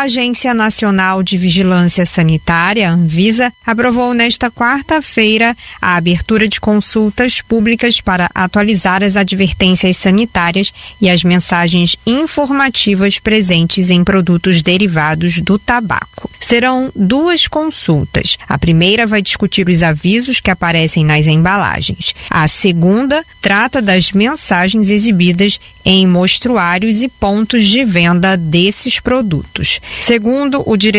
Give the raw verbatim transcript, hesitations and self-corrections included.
A Agência Nacional de Vigilância Sanitária, Anvisa, aprovou nesta quarta-feira a abertura de consultas públicas para atualizar as advertências sanitárias e as mensagens informativas presentes em produtos derivados do tabaco. Serão duas consultas. A primeira vai discutir os avisos que aparecem nas embalagens. A segunda trata das mensagens exibidas em mostruários e pontos de venda desses produtos. Segundo o diretor